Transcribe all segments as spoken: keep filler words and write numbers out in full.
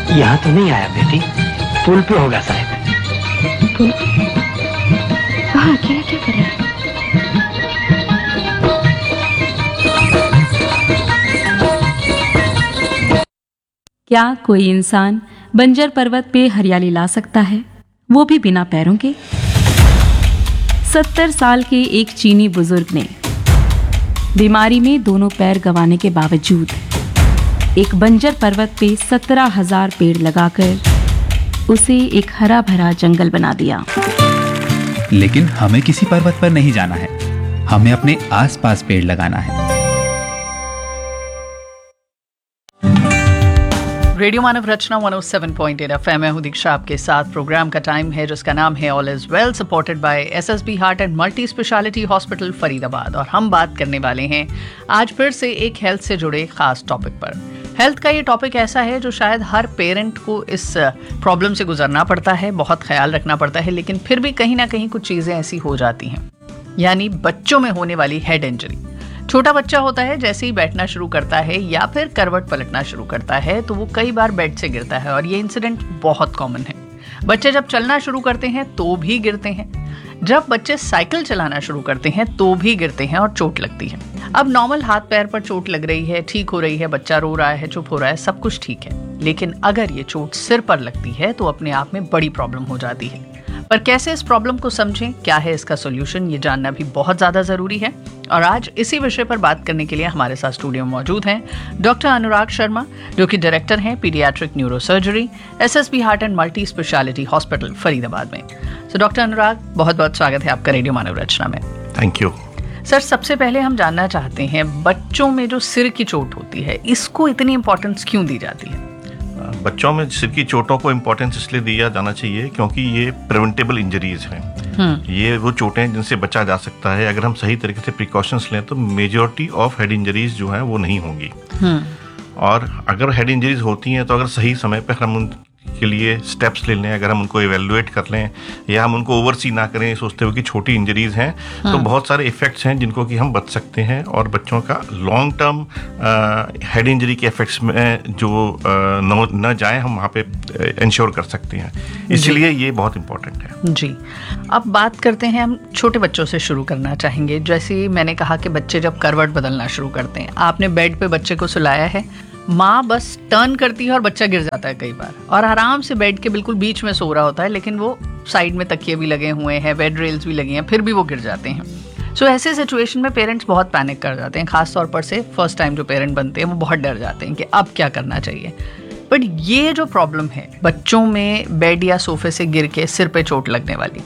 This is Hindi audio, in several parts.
यहाँ तो नहीं आया बेटी, पुल पे होगा शायद। पुल? वहाँ अकेला क्या कर रहा है? क्या कोई इंसान बंजर पर्वत पे हरियाली ला सकता है, वो भी बिना पैरों के? सत्तर साल के एक चीनी बुजुर्ग ने बीमारी में दोनों पैर गंवाने के बावजूद एक बंजर पर्वत पे सत्रह हजार पेड़ लगाकर उसे एक हरा भरा जंगल बना दिया। लेकिन हमें किसी पर्वत पर नहीं जाना है, हमें अपने आसपास पेड़ लगाना है। रेडियो मानव रचना एक सौ सात पॉइंट आठ एफएम में हूं दीक्षा आपके साथ। प्रोग्राम का टाइम है जिसका नाम है all is well, supported by SSB heart and multi speciality hospital Faridabad. और हम बात करने वाले हैं आज फिर से एक हेल्थ से जुड़े खास टॉपिक पर। हेल्थ का ये टॉपिक ऐसा है जो शायद हर पेरेंट को इस प्रॉब्लम से गुजरना पड़ता है, बहुत ख्याल रखना पड़ता है, लेकिन फिर भी कहीं ना कहीं कुछ चीज़ें ऐसी हो जाती हैं, यानी बच्चों में होने वाली हेड इंजरी। छोटा बच्चा होता है, जैसे ही बैठना शुरू करता है या फिर करवट पलटना शुरू करता है तो वो कई बार बेड से गिरता है, और ये इंसिडेंट बहुत कॉमन है। बच्चे जब चलना शुरू करते हैं तो भी गिरते हैं, जब बच्चे साइकिल चलाना शुरू करते हैं तो भी गिरते हैं और चोट लगती है। अब नॉर्मल हाथ पैर पर चोट लग रही है, ठीक हो रही है, बच्चा रो रहा है, चुप हो रहा है, सब कुछ ठीक है, लेकिन अगर ये चोट सिर पर लगती है तो अपने आप में बड़ी प्रॉब्लम हो जाती है। पर कैसे इस प्रॉब्लम को समझें, क्या है इसका सॉल्यूशन, ये जानना भी बहुत ज़्यादा ज़रूरी है। और आज इसी विषय पर बात करने के लिए हमारे साथ स्टूडियो में मौजूद हैं डॉक्टर अनुराग शर्मा, जो कि डायरेक्टर हैं paediatric neurosurgery, SSB heart and multi speciality hospital Faridabad में। सो डॉक्टर अनुराग, बहुत बहुत स्वागत है आपका रेडियो मानव रचना में। Thank you sir. सबसे पहले हम जानना चाहते हैं, बच्चों में जो सिर की चोट होती है, इसको इतनी इंपॉर्टेंस क्यों दी जाती है? बच्चों में सिर की चोटों को इम्पोर्टेंस इसलिए दिया जाना चाहिए क्योंकि ये प्रिवेंटेबल इंजरीज हैं। ये वो चोटें हैं जिनसे बचा जा सकता है। अगर हम सही तरीके से प्रिकॉशंस लें तो मेजॉरिटी ऑफ हेड इंजरीज जो हैं वो नहीं होंगी। और अगर हेड इंजरीज होती हैं तो अगर सही समय पर हम उनके लिए स्टेप्स ले लें, अगर हम उनको इवेलुएट कर लें या हम उनको ओवरसी ना करें सोचते हुए कि छोटी इंजरीज हैं, तो बहुत सारे इफेक्ट्स हैं जिनको कि हम बच सकते हैं और बच्चों का लॉन्ग टर्म हेड इंजरी के इफेक्ट्स में जो न, न जाए हम वहाँ पे इंश्योर कर सकते हैं। इसलिए ये बहुत इंपॉर्टेंट है जी। अब बात करते हैं, हम छोटे बच्चों से शुरू करना चाहेंगे। जैसे मैंने कहा कि बच्चे जब करवट बदलना शुरू करते हैं, आपने बेड पे बच्चे को सुलाया है, माँ बस टर्न करती है और बच्चा गिर जाता है कई बार, और आराम से बेड के बिल्कुल बीच में सो रहा होता है, लेकिन वो साइड में तकिए भी लगे हुए हैं, बेड रेल्स भी लगी हैं, फिर भी वो गिर जाते हैं। सो so, ऐसे सिचुएशन में पेरेंट्स बहुत पैनिक कर जाते हैं, खासतौर पर से फर्स्ट टाइम जो पेरेंट बनते हैं वो बहुत डर जाते हैं कि अब क्या करना चाहिए। बट ये जो प्रॉब्लम है बच्चों में बेड या सोफे से गिर के सिर पे चोट लगने वाली,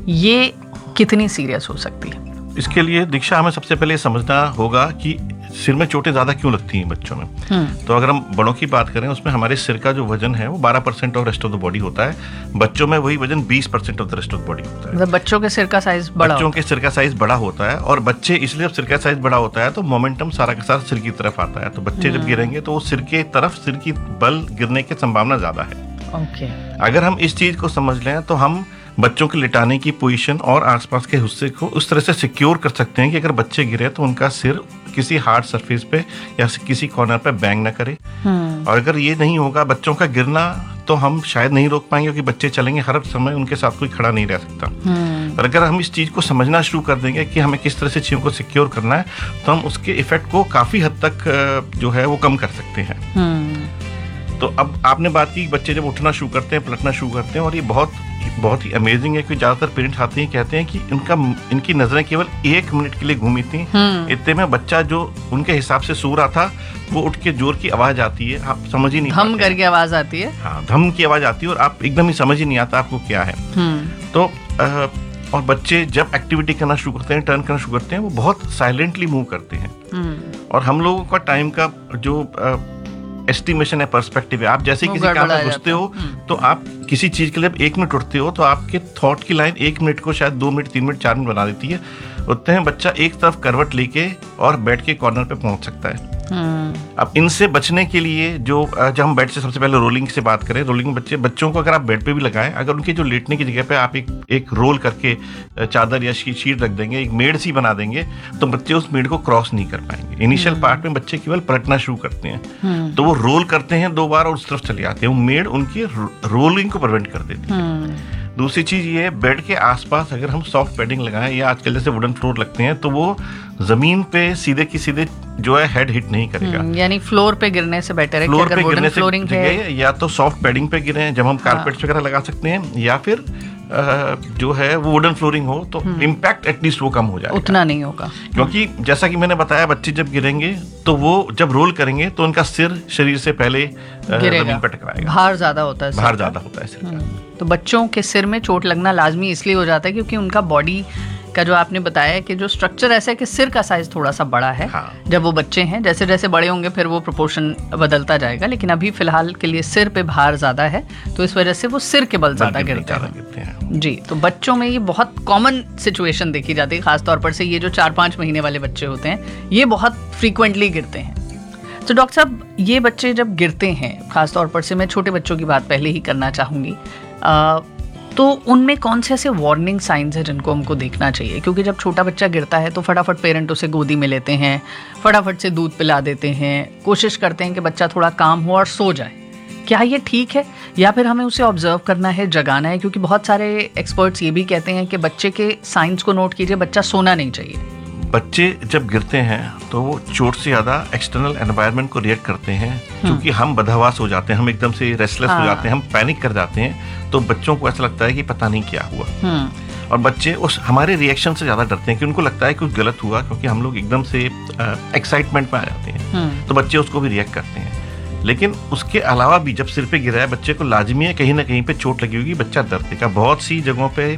ये कितनी सीरियस हो सकती है? इसके लिए दीक्षा हमें सबसे पहले समझना होगा कि सिर में चोटें ज़्यादा क्यों लगती हैं बच्चों में। तो अगर हम बड़ों की बात करें, उसमें हमारे सिर का जो वजन है वो बारह percent of rest of the body होता है। बच्चों में वही वजन बीस percent of the rest of the body होता है। मतलब बच्चों के सिर का साइज बड़ा बच्चों के सिर का साइज बड़ा होता है, और बच्चे इसलिए सिर का साइज बड़ा होता है तो मोमेंटम सारा का सारा सिर की तरफ आता है। तो बच्चे जब गिरेंगे तो वो सिर के तरफ सिर की बल गिरने की संभावना ज़्यादा है। ओके। अगर हम इस चीज़ को समझ लें तो हम बच्चों के लिटाने की पोजीशन और आसपास के हिस्से को उस तरह से सिक्योर कर सकते हैं कि अगर बच्चे गिरे तो उनका सिर किसी हार्ड सरफेस पे या किसी कॉर्नर पे बैंग ना करे। और अगर ये नहीं होगा बच्चों का गिरना, तो हम शायद नहीं रोक पाएंगे क्योंकि बच्चे चलेंगे, हर समय उनके साथ कोई खड़ा नहीं रह सकता। पर अगर हम इस चीज़ को समझना शुरू कर देंगे कि हमें किस तरह से चीज़ों को सिक्योर करना है, तो हम उसके इफेक्ट को काफ़ी हद तक जो है वो कम कर सकते हैं। तो अब आपने बात की बच्चे जब उठना शुरू करते हैं, पलटना शुरू करते हैं, और ये बहुत बहुत ही अमेजिंग है कि ज़्यादातर पेरेंट्स आते हैं कहते हैं कि इनका इनकी नज़रें केवल एक मिनट के लिए घूमी थी, इतने में बच्चा जो उनके हिसाब से सो रहा था वो उठ के जोर की आवाज़ आती है, आप समझ ही नहीं, धम करके आवाज़ आती है। हाँ, धम की आवाज़ आती है और आप एकदम ही समझ ही नहीं आता आपको क्या है। तो आ, और बच्चे जब एक्टिविटी करना शुरू करते हैं, टर्न करना शुरू करते हैं, वो बहुत साइलेंटली मूव करते हैं। और हम लोगों का टाइम का जो आ, एस्टिमेशन है, पर्सपेक्टिव है, आप जैसे किसी काम में घुसते हो तो आप किसी चीज के लिए एक मिनट उठते हो तो आपके थॉट की लाइन एक मिनट को शायद दो मिनट, तीन मिनट, चार मिनट बना देती है। उतने में बच्चा एक तरफ करवट लेके और बेड के कॉर्नर पे पहुंच सकता है। अब इनसे बचने के लिए जो जब हम बेड से सबसे पहले रोलिंग से बात करें, रोलिंग में बच्चे बच्चों को अगर आप बेड पे भी लगाएं, अगर उनके जो लेटने की जगह पे आप एक एक रोल करके चादर या शीट रख देंगे, एक मेड सी बना देंगे, तो बच्चे उस मेड को क्रॉस नहीं कर पाएंगे। इनिशियल पार्ट में बच्चे केवल पलटना शुरू करते हैं, तो वो रोल करते हैं दो बार और उस तरफ चले जाते हैं। वो मेड उनकी रोलिंग को प्रिवेंट कर देती है। दूसरी चीज ये है, बेड के आसपास अगर हम सॉफ्ट पैडिंग लगाएं या आजकल जैसे वुडन फ्लोर लगते हैं, तो वो जमीन पे सीधे की सीधे जो है हेड हिट नहीं करेगा। यानी फ्लोर पे गिरने से बेटर है फ्लोर कि अगर पे वुडन गिरने से फ्लोरिंग है, या तो सॉफ्ट पैडिंग पे गिरे, जब हम कारपेट्स वगैरह लगा सकते हैं, या फिर जो है वो वुडन फ्लोरिंग हो, तो इम्पैक्ट एटलीस्ट वो कम हो जाएगा, उतना नहीं होगा। क्योंकि जैसा कि मैंने बताया, बच्चे जब गिरेंगे तो वो जब रोल करेंगे तो उनका सिर शरीर से पहले जमीन पर टकराएगा। भार ज्यादा होता है, भार ज्यादा होता है सिर का। तो बच्चों के सिर में चोट लगना लाजमी इसलिए हो जाता है क्योंकि उनका बॉडी का जो आपने बताया कि जो स्ट्रक्चर ऐसा है कि सिर का साइज थोड़ा सा बड़ा है। हाँ। जब वो बच्चे हैं, जैसे जैसे बड़े होंगे फिर वो प्रोपोर्शन बदलता जाएगा, लेकिन अभी फिलहाल के लिए सिर पे भार ज्यादा है, तो इस वजह से वो सिर के बल ज्यादा गिरते हैं। जी, तो बच्चों में ये बहुत कॉमन सिचुएशन देखी जाती है, खासतौर पर से ये जो चार पाँच महीने वाले बच्चे होते हैं, ये बहुत फ्रीक्वेंटली गिरते हैं। तो डॉक्टर साहब, ये बच्चे जब गिरते हैं, खासतौर पर से मैं छोटे बच्चों की बात पहले ही करना चाहूँगी, तो उनमें कौन से ऐसे वार्निंग साइंस हैं जिनको हमको देखना चाहिए? क्योंकि जब छोटा बच्चा गिरता है तो फटाफट पेरेंट उसे गोदी में लेते हैं, फटाफट से दूध पिला देते हैं, कोशिश करते हैं कि बच्चा थोड़ा काम हो और सो जाए। क्या ये ठीक है, या फिर हमें उसे ऑब्जर्व करना है, जगाना है? क्योंकि बहुत सारे एक्सपर्ट्स ये भी कहते हैं कि बच्चे के साइंस को नोट कीजिए, बच्चा सोना नहीं चाहिए। बच्चे जब गिरते हैं तो वो चोट से ज्यादा एक्सटर्नल एनवायरनमेंट को रिएक्ट करते हैं, क्योंकि हम बदहवास हो जाते हैं, हम एकदम से रेस्टलेस हाँ। हो जाते हैं, हम पैनिक कर जाते हैं, तो बच्चों को ऐसा लगता है कि पता नहीं क्या हुआ। और बच्चे उस हमारे रिएक्शन से ज्यादा डरते हैं कि उनको लगता है कुछ गलत हुआ, क्योंकि हम लोग एकदम से एक्साइटमेंट में आ जाते हैं, तो बच्चे उसको भी रिएक्ट करते हैं। लेकिन उसके अलावा भी जब सिर पे गिरा है, बच्चे को लाजमी है कहीं ना कहीं पे चोट लगी होगी, बच्चा दर्द देगा। बहुत सी जगहों पे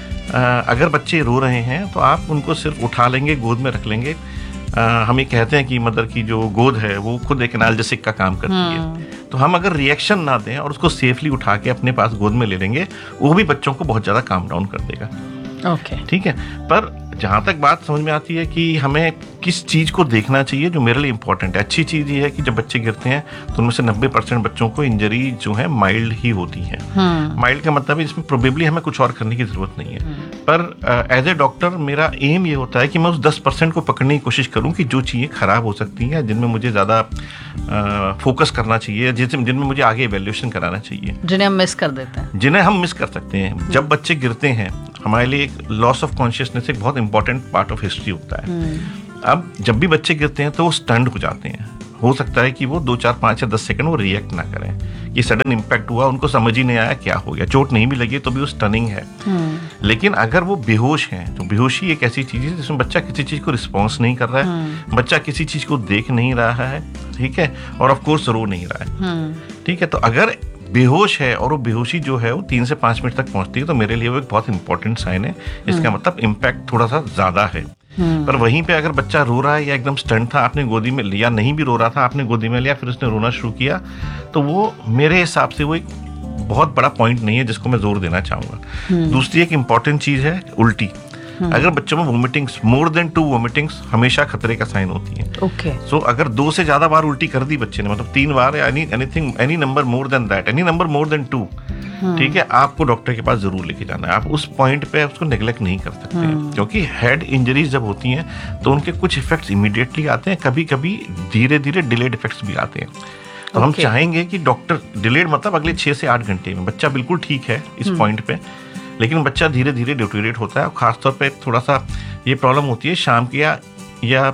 अगर बच्चे रो रहे हैं तो आप उनको सिर्फ उठा लेंगे, गोद में रख लेंगे। हम ये कहते हैं कि मदर की जो गोद है वो खुद एक एनाल्जेसिक का काम करती है, तो हम अगर रिएक्शन ना दें और उसको सेफली उठा के अपने पास गोद में ले लेंगे, वो भी बच्चों को बहुत ज़्यादा काम डाउन कर देगा। Okay okay. ठीक है। पर जहाँ तक बात समझ में आती है कि हमें किस चीज़ को देखना चाहिए जो मेरे लिए इंपॉर्टेंट है, अच्छी चीज़ ये है कि जब बच्चे गिरते हैं तो उनमें से नब्बे परसेंट बच्चों को इंजरी जो है माइल्ड ही होती है। माइल्ड का मतलब है इसमें प्रोबेबली हमें कुछ और करने की जरूरत नहीं है। पर एज ए डॉक्टर मेरा एम ये होता है कि मैं उस दस परसेंट को पकड़ने की कोशिश करूँ कि जो चीज़ें खराब हो सकती हैं, जिनमें मुझे ज़्यादा फोकस करना चाहिए, जिनमें मुझे आगे इवेल्यूएशन कराना चाहिए, जिन्हें हम मिस कर देते हैं जिन्हें हम मिस कर सकते हैं। जब बच्चे गिरते हैं, हमारे लिए एक लॉस ऑफ कॉन्शियसनेस एक बहुत इंपॉर्टेंट पार्ट ऑफ हिस्ट्री होता है। अब जब भी बच्चे गिरते हैं तो वो स्टंड हो जाते हैं। हो सकता है कि वो दो चार पाँच या दस सेकंड वो रिएक्ट ना करें, ये सडन इम्पैक्ट हुआ, उनको समझ ही नहीं आया क्या हो गया, चोट नहीं भी लगी तो भी वो स्टनिंग है। लेकिन अगर वो बेहोश हैं, तो बेहोशी एक ऐसी चीज है जिसमें बच्चा किसी चीज को रिस्पॉन्स नहीं कर रहा है, बच्चा किसी चीज को देख नहीं रहा है, ठीक है, और ऑफ कोर्स रो नहीं रहा है, ठीक है। तो अगर बेहोश है और वो बेहोशी जो है वो तीन से पांच मिनट तक पहुंचती है, तो मेरे लिए वो एक बहुत इंपॉर्टेंट साइन है। इसका मतलब इम्पैक्ट थोड़ा सा ज्यादा है। पर वहीं पे अगर बच्चा रो रहा है या एकदम स्टंट था, आपने गोदी में लिया, नहीं भी रो रहा था, आपने गोदी में लिया, फिर उसने रोना शुरू किया, तो वो मेरे हिसाब से वो एक बहुत बड़ा पॉइंट नहीं है जिसको मैं जोर देना चाहूंगा। दूसरी एक इंपॉर्टेंट चीज है उल्टी। अगर बच्चों में vomitings, more than to vomitings हमेशा खतरे का साइन होती है। Okay okay. सो so, अगर दो से ज्यादा बार उल्टी कर दी बच्चे ने, मतलब तीन बार या any anything any number more than that, any number more than to, ठीक है, आपको डॉक्टर के पास जरूर लेके जाना है। आप उस पॉइंट पे उसको नेग्लेक्ट नहीं कर सकते हैं, क्योंकि हेड इंजरीज जब होती हैं तो उनके कुछ इफेक्ट्स इमीडिएटली आते हैं, कभी कभी धीरे धीरे डिलेड इफेक्ट्स भी आते हैं। तो okay. हम चाहेंगे कि डॉक्टर, डिलेड मतलब अगले छह से आठ घंटे में बच्चा बिल्कुल ठीक है इस पॉइंट पे, लेकिन बच्चा धीरे धीरे डिटोरेट होता है, और खासतौर पे थोड़ा सा ये प्रॉब्लम होती है शाम के या या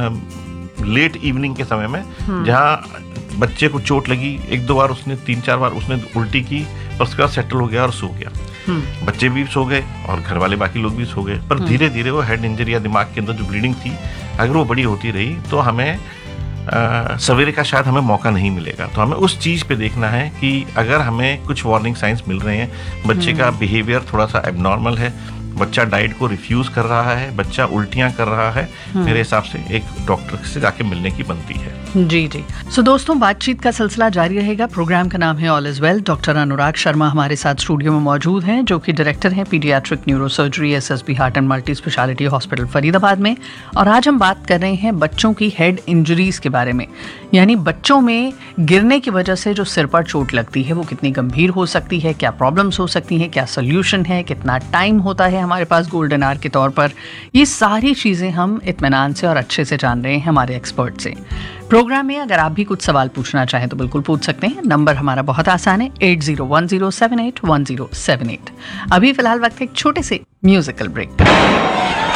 लेट इवनिंग के समय में, जहाँ बच्चे को चोट लगी, एक दो बार उसने, तीन चार बार उसने उल्टी की, और उसके बाद सेटल हो गया और सो गया। बच्चे भी सो गए और घर वाले बाकी लोग भी सो गए, पर धीरे धीरे वो हेड इंजरी या दिमाग के अंदर जो ब्लीडिंग थी, अगर वो बड़ी होती रही तो हमें Uh, सवेरे का शायद हमें मौका नहीं मिलेगा। तो हमें उस चीज़ पे देखना है कि अगर हमें कुछ वार्निंग साइंस मिल रहे हैं, बच्चे का बिहेवियर थोड़ा सा एबनॉर्मल है, बच्चा डाइट को रिफ्यूज कर रहा है, बच्चा उल्टियां कर रहा है, मेरे हिसाब से एक डॉक्टर से जाके मिलने की बनती है। जी जी सो दोस्तों, बातचीत का सिलसिला जारी रहेगा। प्रोग्राम का नाम है all is well. Doctor Anurag Sharma हमारे साथ स्टूडियो में मौजूद हैं, जो कि डायरेक्टर हैं paediatric neurosurgery SSB heart and multi speciality hospital Faridabad में। और आज हम बात कर रहे हैं बच्चों की हेड इंजरीज के बारे में, यानी बच्चों में गिरने की वजह से जो सिर पर चोट लगती है वो कितनी गंभीर हो सकती है, क्या प्रॉब्लम्स हो सकती हैं, क्या सोल्यूशन है, कितना टाइम होता है हमारे पास गोल्डन आवर के तौर पर। ये सारी चीज़ें हम इत्मीनान से और अच्छे से जान रहे हैं हमारे एक्सपर्ट से। प्रोग्राम में अगर आप भी कुछ सवाल पूछना चाहें तो बिल्कुल पूछ सकते हैं। नंबर हमारा बहुत आसान है, eight zero one zero seven eight one zero seven eight. अभी फिलहाल वक्त है एक छोटे से म्यूजिकल ब्रेक।